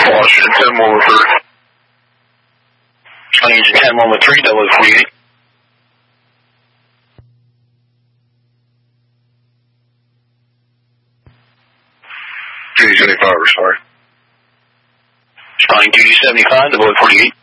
Washington, 10-1 with 3. I need you 10-1 with 3, 0048. 275, sorry. Flying duty 75, 0048.